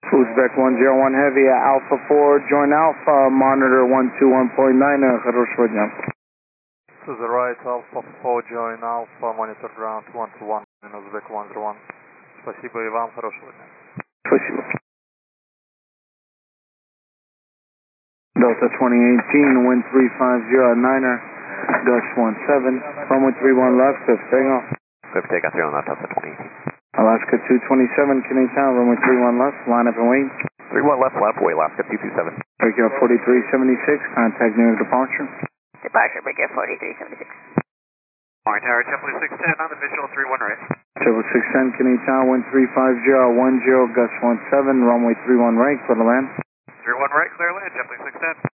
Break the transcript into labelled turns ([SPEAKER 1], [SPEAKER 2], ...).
[SPEAKER 1] Uzbek 101 Heavy, Alpha 4, join Alpha, monitor 121.9, хорошего дня.
[SPEAKER 2] To the right, Alpha 4, join Alpha, monitor ground 121, Uzbek 101. Спасибо и вам, хорошего дня.
[SPEAKER 1] Спасибо. Delta 2018, wind 350, 9er, Dutch 17, runway 31 left, fifth takeoff.
[SPEAKER 3] Fifth takeoff, 3 on left, Delta 2018.
[SPEAKER 1] Alaska 227, Canadian Town, runway 31 left, line up and wait.
[SPEAKER 3] 31 left, line up away, Alaska 227.
[SPEAKER 1] Breakout 4376, contact near departure.
[SPEAKER 4] Departure, breakout 4376.
[SPEAKER 3] Alright, Tower, JetBlue 610 on the visual 31 right.
[SPEAKER 1] JetBlue 610, Canadian Town, wind 350, 10, gust 17, runway 31 right, clear to land.
[SPEAKER 3] 31 right, clear land, JetBlue 610.